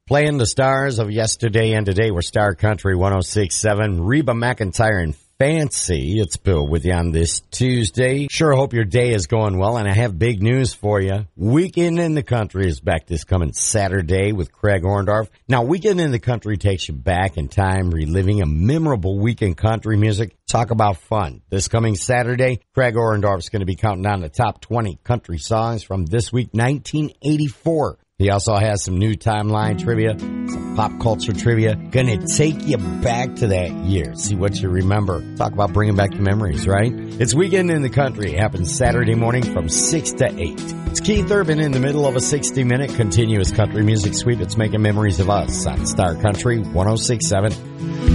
Playing the stars of yesterday and today were Star Country 106.7, Reba McEntire and Fancy. It's Bill with you on this Tuesday. Sure hope your day is going well, and I have big news for you. Weekend in the Country is back this coming Saturday with Craig Orndorff. Now, Weekend in the Country takes you back in time, reliving a memorable week in country music. Talk about fun. This coming Saturday, Craig Orndorff is going to be counting down the top 20 country songs from this week, 1984. He also has some new timeline trivia, some pop culture trivia. Gonna take you back to that year. See what you remember. Talk about bringing back the memories, right? It's Weekend in the Country. It happens Saturday morning from 6 to 8. It's Keith Urban in the middle of a 60-minute continuous country music sweep. It's making memories of us on Star Country 106.7.